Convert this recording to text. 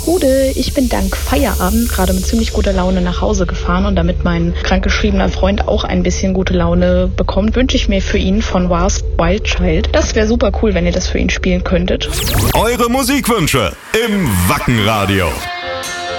Gude, ich bin dank Feierabend gerade mit ziemlich guter Laune nach Hause gefahren und damit mein krankgeschriebener Freund auch ein bisschen gute Laune bekommt, wünsche ich mir für ihn von Wasp Wild Child. Das wäre super cool, wenn ihr das für ihn spielen könntet. Eure Musikwünsche im Wackenradio.